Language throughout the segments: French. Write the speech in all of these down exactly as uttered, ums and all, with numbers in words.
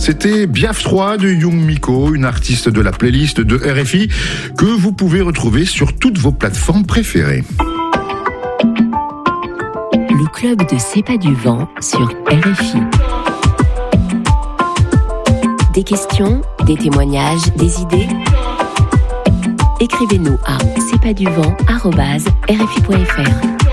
C'était Biaf trois de Young Miko, une artiste de la playlist de R F I que vous pouvez retrouver sur toutes vos plateformes préférées. Le club de C'est pas du vent sur R F I. Des questions, des témoignages, des idées. Écrivez-nous à c'est pas du vent arobase r f i point f r.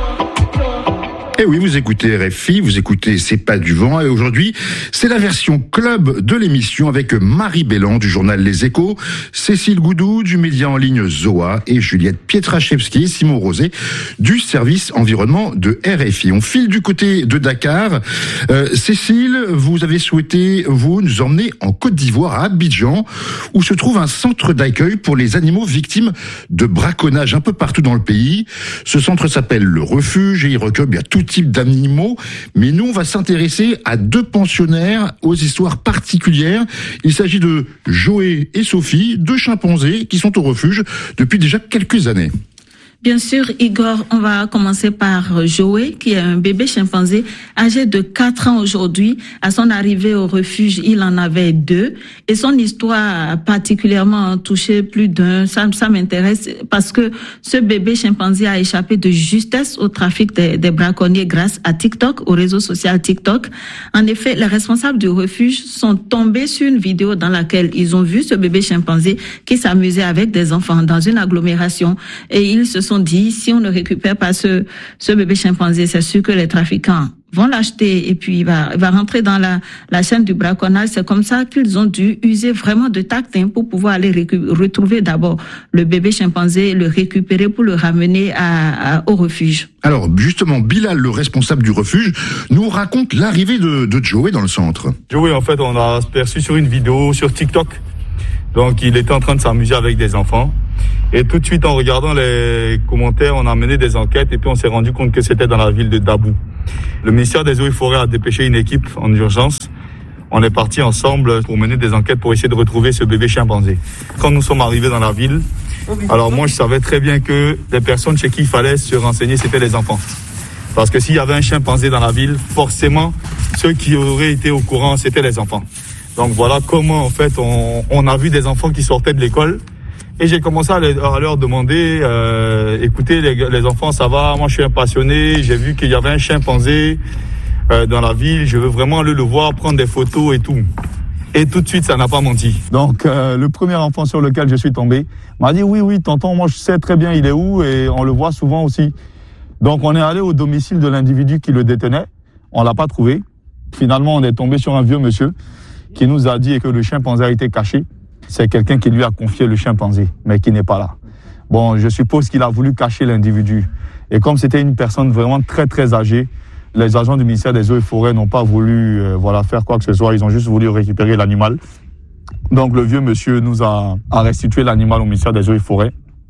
Eh oui, vous écoutez R F I, vous écoutez C'est pas du vent, et aujourd'hui, c'est la version club de l'émission avec Marie Bellan du journal Les Échos, Cécile Goudou du média en ligne Zoa et Juliette Pietraszewski et Simon Rosé du service environnement de R F I. On file du côté de Dakar. Euh, Cécile, vous avez souhaité, vous, nous emmener en Côte d'Ivoire, à Abidjan, où se trouve un centre d'accueil pour les animaux victimes de braconnage un peu partout dans le pays. Ce centre s'appelle Le Refuge et il recueille bien tout type d'animaux, mais nous on va s'intéresser à deux pensionnaires aux histoires particulières. Il s'agit de Joé et Sophie, deux chimpanzés qui sont au refuge depuis déjà quelques années. Bien sûr, Igor, on va commencer par Joé, qui est un bébé chimpanzé âgé de quatre ans aujourd'hui. À son arrivée au refuge, il en avait deux. Et son histoire a particulièrement touché plus d'un. Ça, ça m'intéresse parce que ce bébé chimpanzé a échappé de justesse au trafic des, des braconniers grâce à TikTok, au réseau social TikTok. En effet, les responsables du refuge sont tombés sur une vidéo dans laquelle ils ont vu ce bébé chimpanzé qui s'amusait avec des enfants dans une agglomération. Et ils se sont dit, si on ne récupère pas ce, ce bébé chimpanzé, c'est sûr que les trafiquants vont l'acheter et puis il va, il va rentrer dans la, la chaîne du braconnage. C'est comme ça qu'ils ont dû user vraiment de tact hein, pour pouvoir aller récu- retrouver d'abord le bébé chimpanzé, le récupérer pour le ramener à, à, au refuge. Alors justement, Bilal, le responsable du refuge, nous raconte l'arrivée de, de Joé dans le centre. Joé, en fait, on a aperçu sur une vidéo sur TikTok. Donc il était en train de s'amuser avec des enfants. Et tout de suite, en regardant les commentaires, on a mené des enquêtes et puis on s'est rendu compte que c'était dans la ville de Dabou. Le ministère des Eaux et Forêts a dépêché une équipe en urgence. On est partis ensemble pour mener des enquêtes pour essayer de retrouver ce bébé chimpanzé. Quand nous sommes arrivés dans la ville, alors moi je savais très bien que les personnes chez qui il fallait se renseigner, c'était les enfants. Parce que s'il y avait un chimpanzé dans la ville, forcément, ceux qui auraient été au courant, c'était les enfants. Donc voilà comment en fait on, on a vu des enfants qui sortaient de l'école. Et j'ai commencé à, les, à leur demander, euh, écoutez les, les enfants, ça va, moi je suis un passionné, j'ai vu qu'il y avait un chimpanzé euh, dans la ville, je veux vraiment aller le voir, prendre des photos et tout. Et tout de suite, ça n'a pas menti. Donc euh, le premier enfant sur lequel je suis tombé m'a dit, oui, oui, tonton, moi je sais très bien il est où et on le voit souvent aussi. Donc on est allé au domicile de l'individu qui le détenait, on l'a pas trouvé. Finalement, on est tombé sur un vieux monsieur qui nous a dit que le chimpanzé a été caché. C'est quelqu'un qui lui a confié le chimpanzé, mais qui n'est pas là. Bon, je suppose qu'il a voulu cacher l'individu. Et comme c'était une personne vraiment très très âgée, les agents du ministère des Eaux et Forêts n'ont pas voulu euh, voilà, faire quoi que ce soit. Ils ont juste voulu récupérer l'animal. Donc le vieux monsieur nous a, a restitué l'animal au ministère des Eaux et Forêts.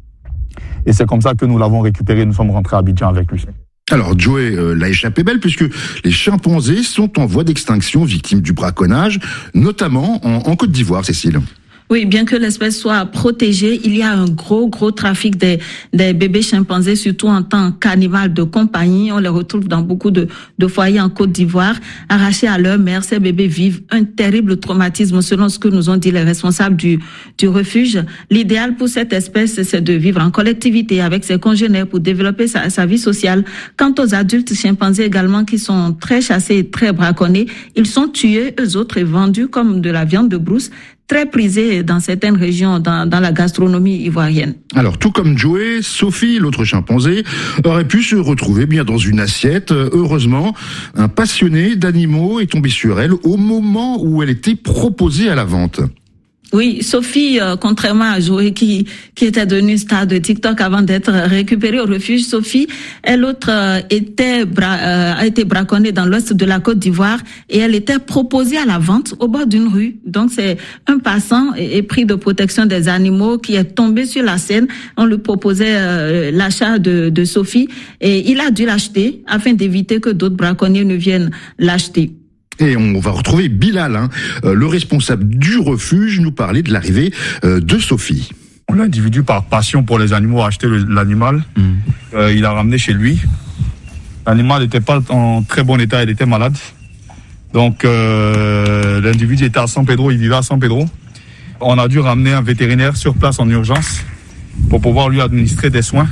Et c'est comme ça que nous l'avons récupéré. Nous sommes rentrés à Abidjan avec lui. Alors Joé euh, l'a échappé belle puisque les chimpanzés sont en voie d'extinction, victimes du braconnage, notamment en, en Côte d'Ivoire, Cécile. Oui, bien que l'espèce soit protégée, il y a un gros, gros trafic des, des bébés chimpanzés, surtout en tant qu'animal de compagnie. On les retrouve dans beaucoup de, de foyers en Côte d'Ivoire. Arrachés à leur mère, ces bébés vivent un terrible traumatisme, selon ce que nous ont dit les responsables du, du refuge. L'idéal pour cette espèce, c'est de vivre en collectivité avec ses congénères pour développer sa, sa vie sociale. Quant aux adultes chimpanzés également, qui sont très chassés et très braconnés, ils sont tués, eux autres, et vendus comme de la viande de brousse, très prisé dans certaines régions, dans, dans la gastronomie ivoirienne. Alors, tout comme Joé, Sophie, l'autre chimpanzé, aurait pu se retrouver bien dans une assiette. Heureusement, un passionné d'animaux est tombé sur elle au moment où elle était proposée à la vente. Oui, Sophie, euh, contrairement à Joé qui qui était devenue star de TikTok avant d'être récupérée au refuge, Sophie, elle autre euh, était bra- euh, a été braconnée dans l'ouest de la Côte d'Ivoire et elle était proposée à la vente au bord d'une rue. Donc c'est un passant et, et pris de protection des animaux qui est tombé sur la scène. On lui proposait euh, l'achat de de Sophie et il a dû l'acheter afin d'éviter que d'autres braconniers ne viennent l'acheter. Et on va retrouver Bilal, hein, le responsable du refuge, nous parler de l'arrivée de Sophie. L'individu, par passion pour les animaux, a acheté le, l'animal. Mmh. Euh, il l'a ramené chez lui. L'animal n'était pas en très bon état, il était malade. Donc euh, l'individu était à San Pedro, il vivait à San Pedro. On a dû ramener un vétérinaire sur place en urgence pour pouvoir lui administrer des soins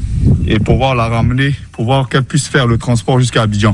et pouvoir la ramener, pour pouvoir qu'elle puisse faire le transport jusqu'à Abidjan.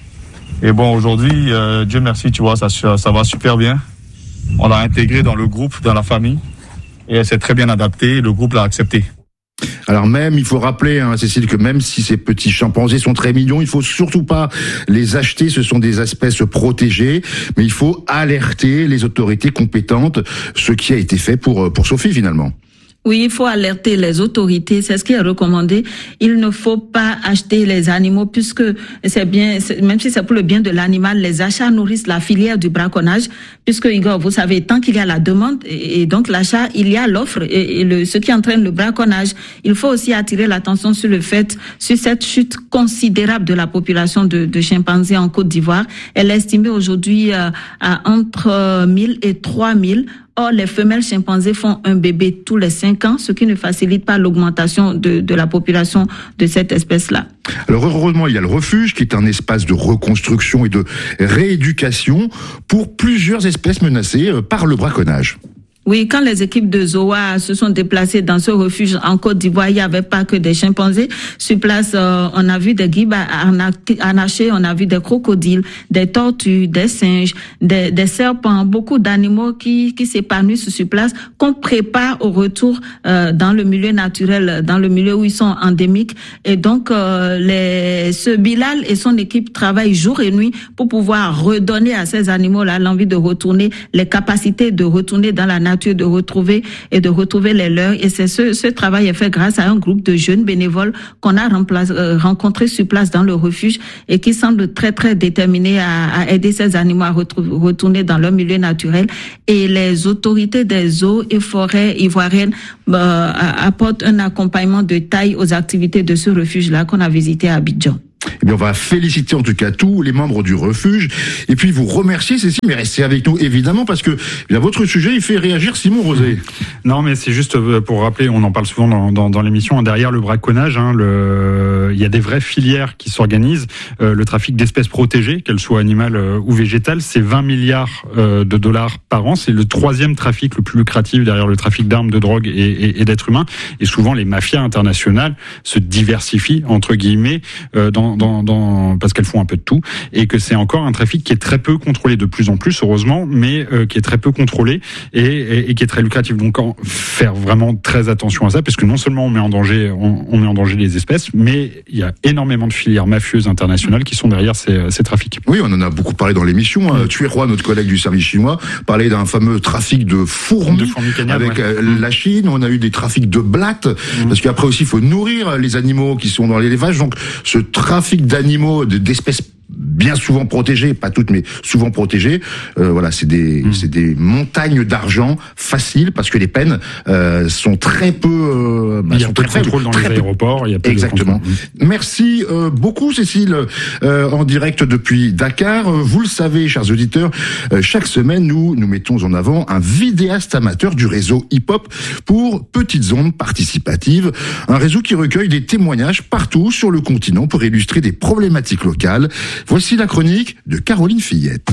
Et bon, aujourd'hui, euh, Dieu merci, tu vois, ça, ça va super bien. On l'a intégrée dans le groupe, dans la famille, et elle s'est très bien adaptée, le groupe l'a acceptée. Alors même, il faut rappeler, hein, Cécile, que même si ces petits chimpanzés sont très mignons, il faut surtout pas les acheter, ce sont des espèces protégées, mais il faut alerter les autorités compétentes, ce qui a été fait pour, pour Sophie finalement. Oui, il faut alerter les autorités, c'est ce qui est recommandé. Il ne faut pas acheter les animaux puisque c'est bien, c'est, même si c'est pour le bien de l'animal, les achats nourrissent la filière du braconnage puisque, Igor, vous savez, tant qu'il y a la demande et, et donc l'achat, il y a l'offre et, et le, ce qui entraîne le braconnage. Il faut aussi attirer l'attention sur le fait, sur cette chute considérable de la population de, de chimpanzés en Côte d'Ivoire. Elle est estimée aujourd'hui euh, à entre mille et trois mille. Or, les femelles chimpanzés font un bébé tous les cinq ans, ce qui ne facilite pas l'augmentation de, de la population de cette espèce-là. Alors, heureusement, il y a le refuge, qui est un espace de reconstruction et de rééducation pour plusieurs espèces menacées par le braconnage. Oui, quand les équipes de Z O A se sont déplacées dans ce refuge en Côte d'Ivoire, il n'y avait pas que des chimpanzés. Sur place, euh, on a vu des guibes harnachés, on a vu des crocodiles, des tortues, des singes, des, des serpents, beaucoup d'animaux qui, qui s'épanouissent sur place, qu'on prépare au retour euh, dans le milieu naturel, dans le milieu où ils sont endémiques. Et donc, euh, les, ce Bilal et son équipe travaillent jour et nuit pour pouvoir redonner à ces animaux-là l'envie de retourner, les capacités de retourner dans la nature, de retrouver et de retrouver les leurs. Et c'est ce, ce travail est fait grâce à un groupe de jeunes bénévoles qu'on a remplace, euh, rencontrés sur place dans le refuge et qui semblent très très déterminés à, à aider ces animaux à retrouver, retourner dans leur milieu naturel. Et les autorités des eaux et forêts ivoiriennes euh, apportent un accompagnement de taille aux activités de ce refuge-là qu'on a visité à Abidjan. Eh bien, on va féliciter en tout cas tous les membres du refuge et puis vous remercier, Cécile, mais restez avec nous évidemment parce que eh bien, votre sujet il fait réagir Simon Rosé. Non, mais c'est juste pour rappeler, on en parle souvent dans, dans, dans l'émission, derrière le braconnage, hein, le, il y a des vraies filières qui s'organisent. Euh, le trafic d'espèces protégées, qu'elles soient animales euh, ou végétales, c'est vingt milliards euh, de dollars par an. C'est le troisième trafic le plus lucratif derrière le trafic d'armes, de drogue et, et, et d'êtres humains. Et souvent, les mafias internationales se diversifient entre guillemets euh, dans Dans, dans, parce qu'elles font un peu de tout, et que c'est encore un trafic qui est très peu contrôlé, de plus en plus heureusement, mais euh, qui est très peu contrôlé et, et, et qui est très lucratif. Donc en, faire vraiment très attention à ça, parce que non seulement on met en danger, on, on met en danger les espèces, mais il y a énormément de filières mafieuses internationales qui sont derrière ces, ces trafics. Oui, on en a beaucoup parlé dans l'émission. Mmh. Thuy Roy, notre collègue du service chinois, parlait d'un fameux trafic de fourmis, de fourmis cagnables, avec ouais. euh, la Chine. On a eu des trafics de blattes, mmh. parce qu'après aussi il faut nourrir les animaux qui sont dans l'élevage. Donc ce trafic d'animaux, d'espèces bien souvent protégées, pas toutes mais souvent protégées, euh, voilà, c'est des mmh. c'est des montagnes d'argent faciles parce que les peines euh, sont très peu euh, bah, il y a peu de contrôle dans les aéroports, il y a peu exactement. De Merci euh, beaucoup Cécile euh, en direct depuis Dakar. Vous le savez, chers auditeurs, euh, chaque semaine nous nous mettons en avant un vidéaste amateur du réseau hip-hop pour Petites Ondes Participatives, un réseau qui recueille des témoignages partout sur le continent pour illustrer des problématiques locales. Voici la chronique de Caroline Fillette.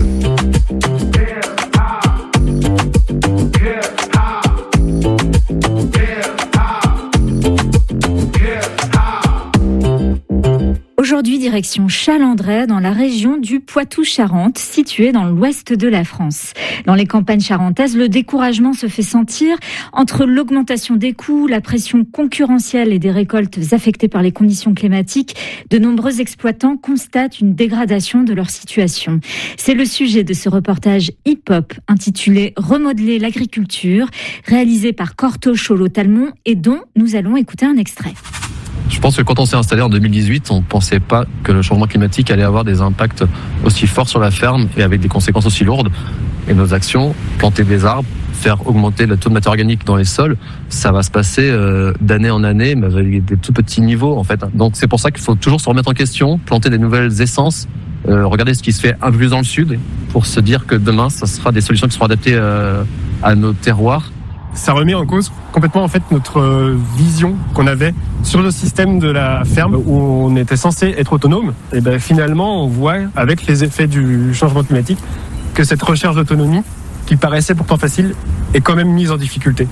Aujourd'hui, direction Chalandray, dans la région du Poitou-Charentes, située dans l'ouest de la France. Dans les campagnes charentaises, le découragement se fait sentir entre l'augmentation des coûts, la pression concurrentielle et des récoltes affectées par les conditions climatiques. De nombreux exploitants constatent une dégradation de leur situation. C'est le sujet de ce reportage hip-hop intitulé « Remodeler l'agriculture », réalisé par Corto Cholo-Talmont et dont nous allons écouter un extrait. Je pense que quand on s'est installé en deux mille dix-huit, on ne pensait pas que le changement climatique allait avoir des impacts aussi forts sur la ferme et avec des conséquences aussi lourdes. Et nos actions, planter des arbres, faire augmenter le taux de matière organique dans les sols, ça va se passer euh, d'année en année, mais avec des tout petits niveaux en fait. Donc c'est pour ça qu'il faut toujours se remettre en question, planter des nouvelles essences, euh, regarder ce qui se fait un peu plus dans le sud, pour se dire que demain, ça sera des solutions qui seront adaptées euh, à nos terroirs ça remet en cause complètement en fait notre vision qu'on avait sur le système de la ferme où on était censé être autonome. Et ben finalement, on voit avec les effets du changement climatique que cette recherche d'autonomie, qui paraissait pourtant facile, est quand même mise en difficulté.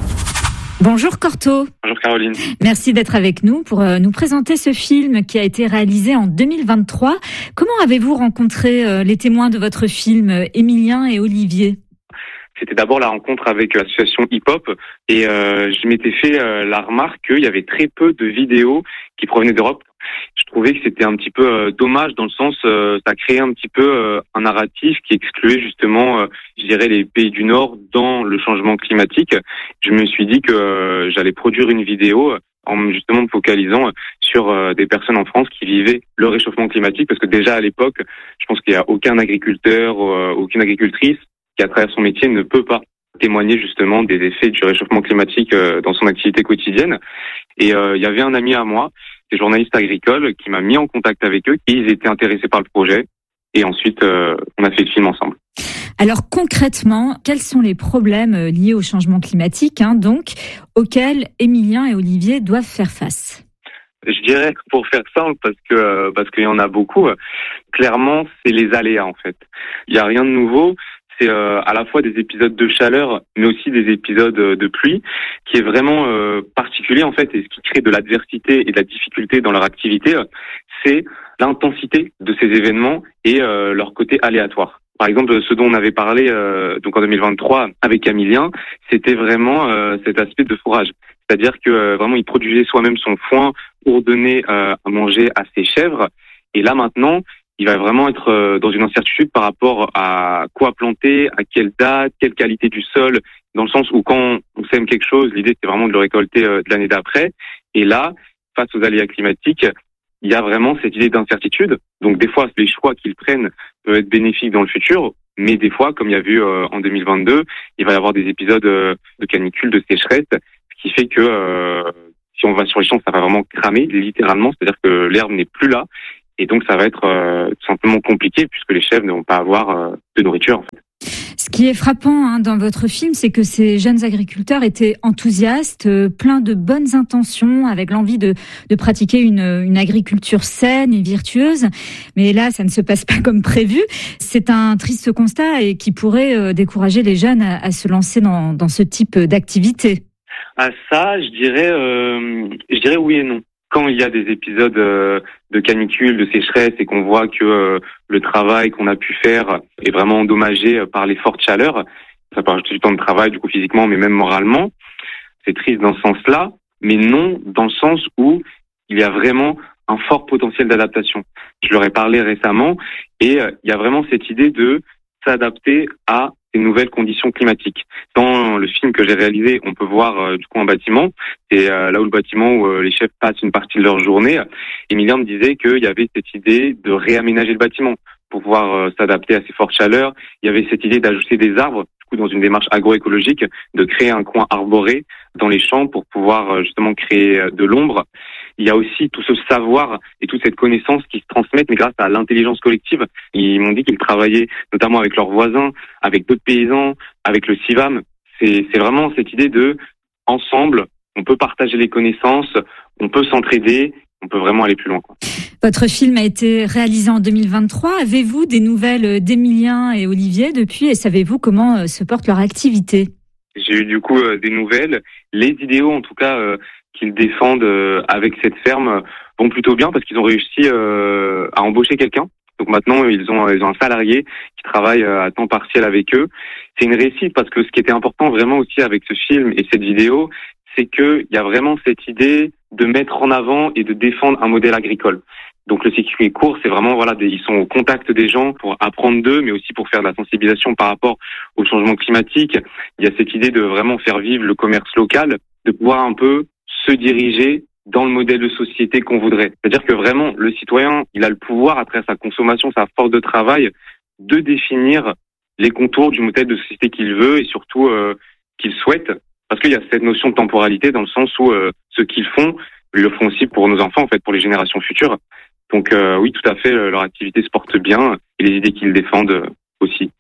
Bonjour Corto. Bonjour Caroline. Merci d'être avec nous pour nous présenter ce film qui a été réalisé en deux mille vingt-trois. Comment avez-vous rencontré les témoins de votre film, Émilien et Olivier ? C'était d'abord la rencontre avec l'association hip-hop et euh, je m'étais fait euh, la remarque qu'il y avait très peu de vidéos qui provenaient d'Europe. Je trouvais que c'était un petit peu euh, dommage dans le sens, euh, ça créait un petit peu euh, un narratif qui excluait justement, euh, je dirais, les pays du Nord dans le changement climatique. Je me suis dit que euh, j'allais produire une vidéo en justement me focalisant sur euh, des personnes en France qui vivaient le réchauffement climatique, parce que déjà à l'époque, je pense qu'il n'y a aucun agriculteur, euh, aucune agricultrice qui à travers son métier ne peut pas témoigner justement des effets du réchauffement climatique euh, dans son activité quotidienne. Et euh, il y avait un ami à moi, des journalistes agricoles, qui m'a mis en contact avec eux, et ils étaient intéressés par le projet. Et ensuite, euh, on a fait le film ensemble. Alors concrètement, quels sont les problèmes liés au changement climatique, hein, donc, auxquels Émilien et Olivier doivent faire face ? Je dirais que pour faire simple, parce que parce qu'il y en a beaucoup, clairement, c'est les aléas en fait. Il n'y a rien de nouveau. C'est euh, à la fois des épisodes de chaleur, mais aussi des épisodes de pluie, qui est vraiment euh, particulier en fait, et ce qui crée de l'adversité et de la difficulté dans leur activité, c'est l'intensité de ces événements et euh, leur côté aléatoire. Par exemple, ce dont on avait parlé euh, donc en deux mille vingt-trois avec Émilien, c'était vraiment euh, cet aspect de fourrage. C'est-à-dire que euh, vraiment, il produisait soi-même son foin pour donner euh, à manger à ses chèvres. Et là maintenant, il va vraiment être dans une incertitude par rapport à quoi planter, à quelle date, quelle qualité du sol, dans le sens où quand on sème quelque chose, l'idée c'est vraiment de le récolter de l'année d'après. Et là, face aux aléas climatiques, il y a vraiment cette idée d'incertitude. Donc des fois, les choix qu'ils prennent peuvent être bénéfiques dans le futur, mais des fois, comme il y a vu en deux mille vingt-deux, il va y avoir des épisodes de canicule, de sécheresse, ce qui fait que euh, si on va sur les champs, ça va vraiment cramer, littéralement, c'est-à-dire que l'herbe n'est plus là. Et donc, ça va être euh, tout simplement compliqué puisque les chèvres ne vont pas avoir euh, de nourriture, en fait. Ce qui est frappant hein, dans votre film, c'est que ces jeunes agriculteurs étaient enthousiastes, euh, pleins de bonnes intentions, avec l'envie de, de pratiquer une, une agriculture saine et virtueuse. Mais là, ça ne se passe pas comme prévu. C'est un triste constat et qui pourrait euh, décourager les jeunes à, à se lancer dans, dans ce type d'activité. À ça, je dirais, euh, je dirais oui et non. Quand il y a des épisodes euh, de canicule, de sécheresse et qu'on voit que euh, le travail qu'on a pu faire est vraiment endommagé par les fortes chaleurs, ça peut rajouter du temps de travail, du coup physiquement, mais même moralement, c'est triste dans ce sens-là, mais non dans le sens où il y a vraiment un fort potentiel d'adaptation. Je leur ai parlé récemment et euh, il y a vraiment cette idée de s'adapter à ces nouvelles conditions climatiques. Dans le film que j'ai réalisé, on peut voir euh, du coup un bâtiment. C'est euh, là où le bâtiment où euh, les chefs passent une partie de leur journée. Émilien me disait qu'il y avait cette idée de réaménager le bâtiment pour pouvoir euh, s'adapter à ces fortes chaleurs. Il y avait cette idée d'ajouter des arbres, du coup dans une démarche agroécologique, de créer un coin arboré dans les champs pour pouvoir euh, justement créer de l'ombre. Il y a aussi tout ce savoir et toute cette connaissance qui se transmettent, mais grâce à l'intelligence collective. Ils m'ont dit qu'ils travaillaient notamment avec leurs voisins, avec d'autres paysans, avec le CIVAM. C'est, c'est vraiment cette idée de, ensemble, on peut partager les connaissances, on peut s'entraider, on peut vraiment aller plus loin, quoi. Votre film a été réalisé en deux mille vingt-trois. Avez-vous des nouvelles d'Émilien et Olivier depuis et savez-vous comment se porte leur activité ? J'ai eu du coup euh, des nouvelles. Les idéaux, en tout cas, euh, qu'ils défendent euh, avec cette ferme euh, vont plutôt bien parce qu'ils ont réussi euh, à embaucher quelqu'un. Donc maintenant, ils ont, ils ont un salarié qui travaille euh, à temps partiel avec eux. C'est une réussite parce que ce qui était important vraiment aussi avec ce film et cette vidéo, c'est qu'il y a vraiment cette idée de mettre en avant et de défendre un modèle agricole. Donc le circuit court, c'est vraiment, voilà, des, ils sont au contact des gens pour apprendre d'eux, mais aussi pour faire de la sensibilisation par rapport au changement climatique. Il y a cette idée de vraiment faire vivre le commerce local, de pouvoir un peu se diriger dans le modèle de société qu'on voudrait. C'est-à-dire que vraiment, le citoyen, il a le pouvoir, à travers sa consommation, sa force de travail, de définir les contours du modèle de société qu'il veut et surtout euh, qu'il souhaite. Parce qu'il y a cette notion de temporalité dans le sens où euh, ce qu'ils font, ils le font aussi pour nos enfants, en fait, pour les générations futures. Donc euh, oui, tout à fait, leur activité se porte bien et les idées qu'ils défendent euh, aussi.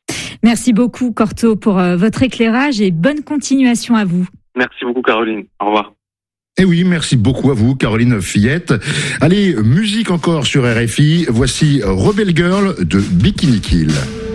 Merci beaucoup Corto pour euh, votre éclairage et bonne continuation à vous. Merci beaucoup Caroline. Au revoir. Eh oui, merci beaucoup à vous, Caroline Fillette. Allez, musique encore sur R F I. Voici Rebel Girl de Bikini Kill.